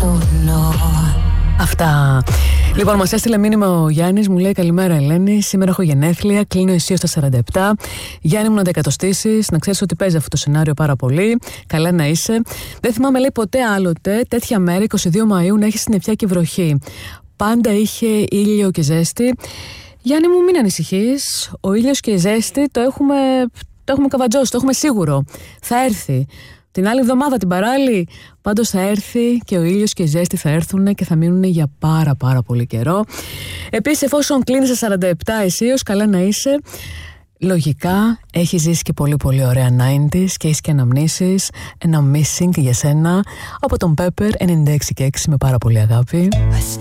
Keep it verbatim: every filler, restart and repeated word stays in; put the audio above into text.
Αυτά. Λοιπόν, μας έστειλε μήνυμα ο Γιάννης, μου λέει καλημέρα Ελένη. Σήμερα έχω γενέθλια, κλείνω εσύ στα σαράντα επτά. Γιάννη μου, να τα εκατοστήσεις, να ξέρεις ότι παίζει αυτό το σενάριο πάρα πολύ. Καλά να είσαι. Δεν θυμάμαι, λέει, ποτέ άλλοτε τέτοια μέρα, είκοσι δύο Μαΐου, να έχει συννεφιά και βροχή. Πάντα είχε ήλιο και ζέστη. Γιάννη μου, μην ανησυχείς. Ο ήλιος και η ζέστη το έχουμε, το έχουμε καβατζώσει, το έχουμε σίγουρο. Θα έρθει. Την άλλη εβδομάδα, την παράλληλη, πάντως θα έρθει και ο ήλιος και η ζέστη θα έρθουν και θα μείνουν για πάρα πάρα πολύ καιρό. Επίσης, εφόσον κλείνεις στα σαράντα επτά αισίως, καλά να είσαι. Λογικά, έχεις ζήσει και πολύ πολύ ωραία ενενήντα και έχεις και αναμνήσεις. Ένα missing για σένα από τον Pepper ενενήντα έξι και έξι με πάρα πολύ αγάπη.